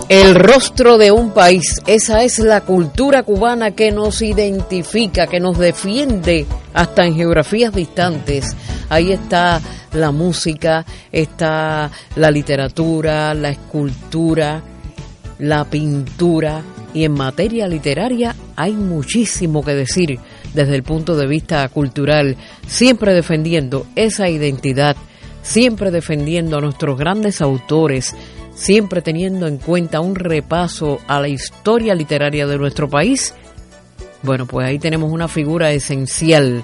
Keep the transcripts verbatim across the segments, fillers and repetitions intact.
El rostro de un país, esa es la cultura cubana que nos identifica, que nos defiende hasta en geografías distantes. Ahí está la música, está la literatura, la escultura, la pintura, y en materia literaria hay muchísimo que decir desde el punto de vista cultural, siempre defendiendo esa identidad, siempre defendiendo a nuestros grandes autores, siempre teniendo en cuenta un repaso a la historia literaria de nuestro país. Bueno, pues ahí tenemos una figura esencial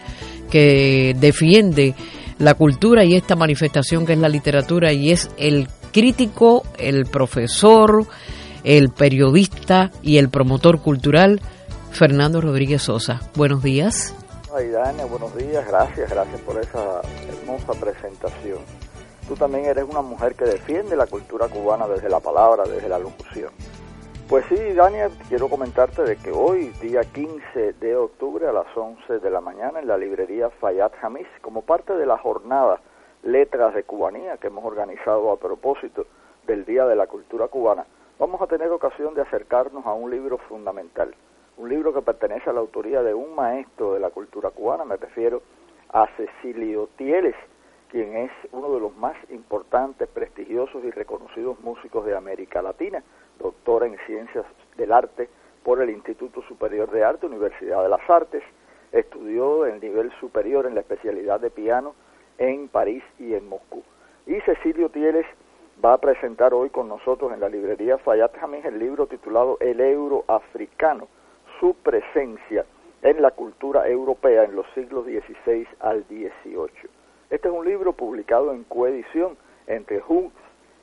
que defiende la cultura y esta manifestación que es la literatura, y es el crítico, el profesor, el periodista y el promotor cultural Fernando Rodríguez Sosa. Buenos días. Ay, Dania, buenos días, gracias, gracias por esa hermosa presentación. Tú también eres una mujer que defiende la cultura cubana desde la palabra, desde la locución. Pues sí, Dania, quiero comentarte de que hoy, día quince de octubre, a las once de la mañana, en la librería Fayad Hamis, como parte de la jornada Letras de Cubanía que hemos organizado a propósito del Día de la Cultura Cubana, vamos a tener ocasión de acercarnos a un libro fundamental, un libro que pertenece a la autoría de un maestro de la cultura cubana, me refiero a Cecilio Tieles, quien es uno de los más importantes, prestigiosos y reconocidos músicos de América Latina, doctor en Ciencias del Arte por el Instituto Superior de Arte, Universidad de las Artes, estudió el nivel superior en la especialidad de piano en París y en Moscú. Y Cecilio Tieles va a presentar hoy con nosotros en la librería Fayad Hamis el libro titulado El Euro Africano, su presencia en la cultura europea en los siglos dieciséis al dieciocho. Este es un libro publicado en coedición entre Hughes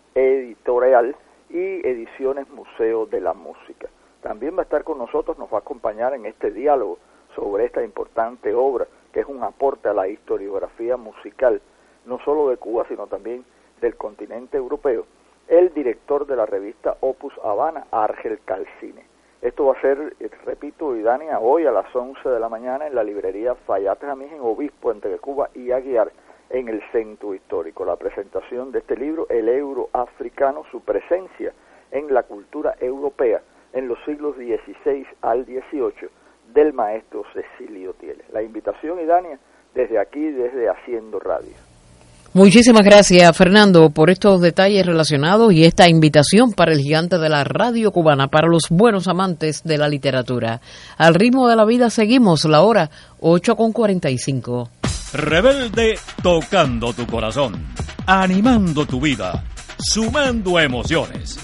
Editorial y Ediciones Museo de la Música. También va a estar con nosotros, nos va a acompañar en este diálogo sobre esta importante obra, que es un aporte a la historiografía musical, no solo de Cuba, sino también del continente europeo, el director de la revista Opus Habana, Argel Calcine. Esto va a ser, repito, Idania, hoy a las once de la mañana en la librería Fayad Hamis en Obispo, entre Cuba y Aguiar, en el centro histórico. La presentación de este libro, El Euro Africano, su presencia en la cultura europea en los siglos dieciséis al dieciocho, del maestro Cecilio Tieles. La invitación, Idania, desde aquí, desde Haciendo Radio. Muchísimas gracias, Fernando, por estos detalles relacionados y esta invitación para el gigante de la radio cubana, para los buenos amantes de la literatura. Al ritmo de la vida seguimos, la hora ocho con cuarenta y cinco. Rebelde, tocando tu corazón, animando tu vida, sumando emociones.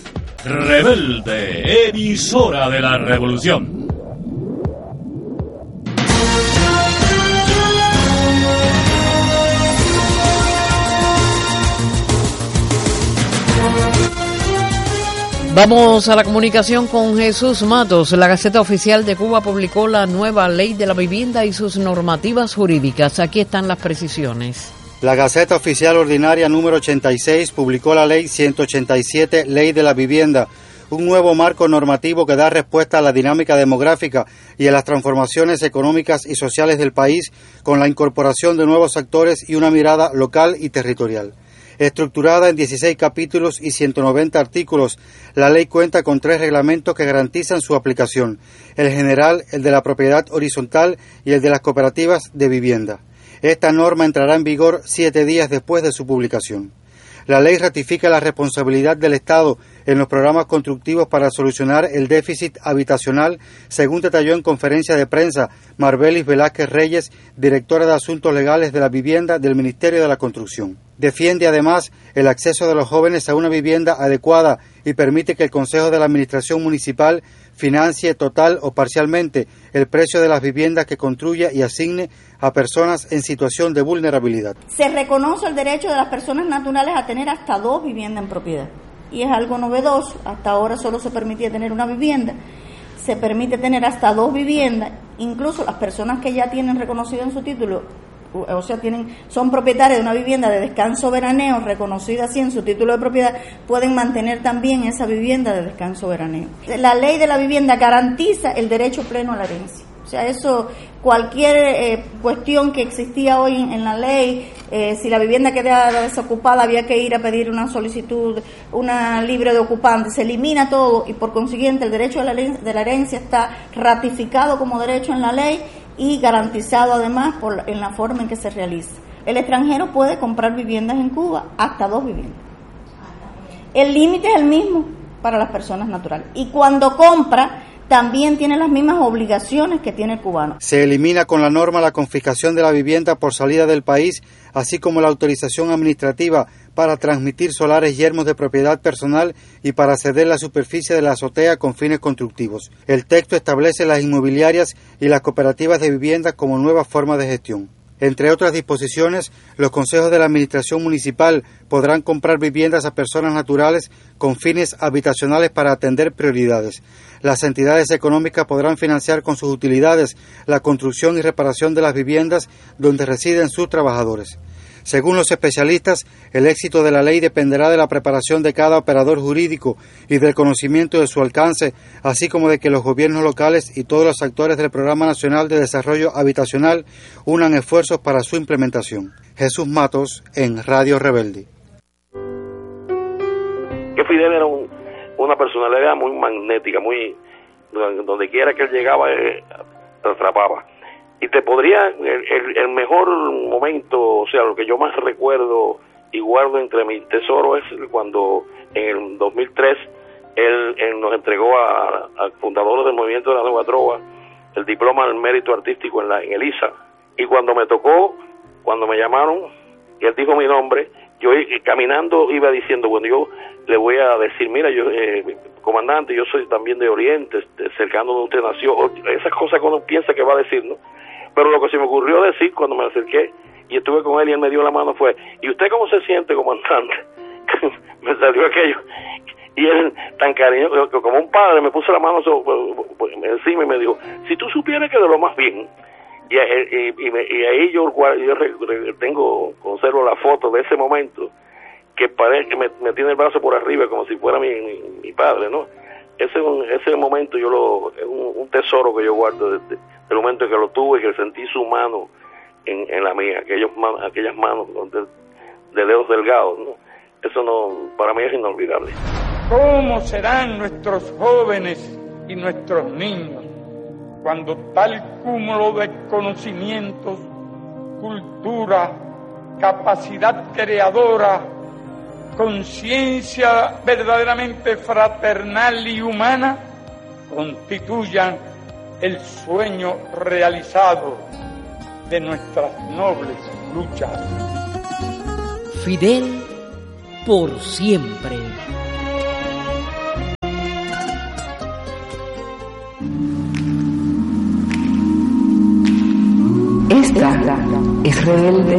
Rebelde, emisora de la revolución. Vamos a la comunicación con Jesús Matos. La Gaceta Oficial de Cuba publicó la nueva Ley de la Vivienda y sus normativas jurídicas. Aquí están las precisiones. La Gaceta Oficial Ordinaria número ochenta y seis publicó la Ley ciento ochenta y siete, Ley de la Vivienda, un nuevo marco normativo que da respuesta a la dinámica demográfica y a las transformaciones económicas y sociales del país, con la incorporación de nuevos actores y una mirada local y territorial. Estructurada en dieciséis capítulos y ciento noventa artículos, la ley cuenta con tres reglamentos que garantizan su aplicación: el general, el de la propiedad horizontal y el de las cooperativas de vivienda. Esta norma entrará en vigor siete días después de su publicación. La ley ratifica la responsabilidad del Estado en los programas constructivos para solucionar el déficit habitacional, según detalló en conferencia de prensa Marbelis Velázquez Reyes, directora de Asuntos Legales de la Vivienda del Ministerio de la Construcción. Defiende además el acceso de los jóvenes a una vivienda adecuada y permite que el Consejo de la Administración Municipal financie total o parcialmente el precio de las viviendas que construya y asigne a personas en situación de vulnerabilidad. Se reconoce el derecho de las personas naturales a tener hasta dos viviendas en propiedad. Y es algo novedoso, hasta ahora solo se permitía tener una vivienda, se permite tener hasta dos viviendas, incluso las personas que ya tienen reconocido en su título, o sea, tienen son propietarios de una vivienda de descanso veraneo reconocida así en su título de propiedad, pueden mantener también esa vivienda de descanso veraneo. La ley de la vivienda garantiza el derecho pleno a la herencia. O sea, eso, cualquier eh, cuestión que existía hoy en, en la ley Eh, si la vivienda quedaba desocupada, había que ir a pedir una solicitud, una libre de ocupante. Se elimina todo y por consiguiente el derecho de la, de la herencia está ratificado como derecho en la ley y garantizado además por, en la forma en que se realiza. El extranjero puede comprar viviendas en Cuba, hasta dos viviendas. El límite es el mismo para las personas naturales. Y cuando compra, también tiene las mismas obligaciones que tiene el cubano. Se elimina con la norma la confiscación de la vivienda por salida del país, así como la autorización administrativa para transmitir solares yermos de propiedad personal y para ceder la superficie de la azotea con fines constructivos. El texto establece las inmobiliarias y las cooperativas de vivienda como nueva forma de gestión. Entre otras disposiciones, los consejos de la administración municipal podrán comprar viviendas a personas naturales con fines habitacionales para atender prioridades. Las entidades económicas podrán financiar con sus utilidades la construcción y reparación de las viviendas donde residen sus trabajadores. Según los especialistas, el éxito de la ley dependerá de la preparación de cada operador jurídico y del conocimiento de su alcance, así como de que los gobiernos locales y todos los actores del Programa Nacional de Desarrollo Habitacional unan esfuerzos para su implementación. Jesús Matos, en Radio Rebelde. Que Fidel era un, una personalidad muy magnética, muy donde quiera que él llegaba, él atrapaba. Y te podría, el, el, el mejor momento, o sea, lo que yo más recuerdo y guardo entre mis tesoros es cuando en el dos mil tres él, él nos entregó a, a fundadores del movimiento de la Nueva Trova el diploma del mérito artístico en, la, en el I S A. Y cuando me tocó, cuando me llamaron, y él dijo mi nombre, yo caminando iba diciendo, bueno, yo le voy a decir, mira, yo, eh, comandante, yo soy también de Oriente, cercano donde usted nació, esas cosas que uno piensa que va a decir, ¿no? Pero lo que se me ocurrió decir cuando me acerqué y estuve con él y él me dio la mano fue, ¿y usted cómo se siente, comandante? Me salió aquello. Y él, tan cariñoso, como un padre, me puso la mano encima y me dijo, si tú supieras que de lo más bien. Y, y, y, me, y ahí yo, yo tengo, conservo la foto de ese momento, que parece que me, me tiene el brazo por arriba como si fuera mi, mi, mi padre, ¿no? Ese, ese momento yo lo, es un, un tesoro que yo guardo desde el momento en que lo tuve, que sentí su mano en, en la mía, aquellos man, aquellas manos de, de dedos delgados, ¿no? Eso no, para mí es inolvidable. ¿Cómo serán nuestros jóvenes y nuestros niños cuando tal cúmulo de conocimientos, cultura, capacidad creadora, conciencia verdaderamente fraternal y humana constituyan el sueño realizado de nuestras nobles luchas? Fidel por siempre. Esta es Rebelde,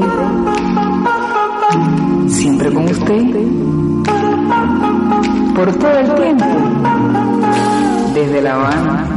siempre con usted, por todo el tiempo, desde La Habana.